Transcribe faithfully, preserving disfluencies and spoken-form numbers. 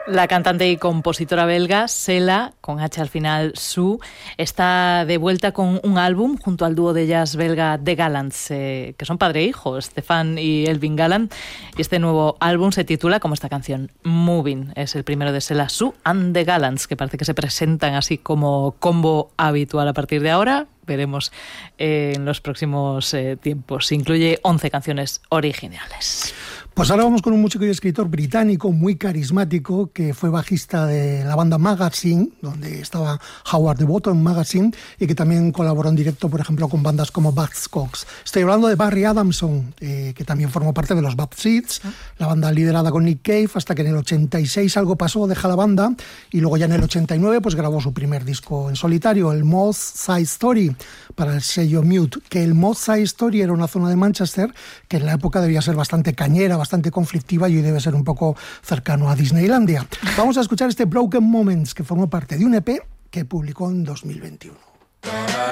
La cantante y compositora belga Sela, con H al final, Su, está de vuelta con un álbum junto al dúo de jazz belga The Gallants, eh, que son padre e hijo, Stefan y Elvin Gallant. Y este nuevo álbum se titula, como esta canción, Moving. Es el primero de Sela, Su and The Gallants, que parece que se presentan así como combo habitual a partir de ahora. Veremos eh, en los próximos eh, tiempos. Incluye once canciones originales. Pues ahora vamos con un músico y escritor británico muy carismático que fue bajista de la banda Magazine, donde estaba Howard Devoto Magazine, y que también colaboró en directo, por ejemplo, con bandas como Buzzcocks. Estoy hablando de Barry Adamson, eh, que también formó parte de los Bad Seeds, la banda liderada con Nick Cave, hasta que en el ochenta y seis algo pasó, deja la banda, y luego ya en el ochenta y nueve pues grabó su primer disco en solitario, el Moss Side Story, para el sello Mute, que el Moss Side Story era una zona de Manchester que en la época debía ser bastante cañera, bastante conflictiva, y hoy debe ser un poco cercano a Disneylandia. Vamos a escuchar este Broken Moments, que formó parte de un E P que publicó en dos mil veintiuno.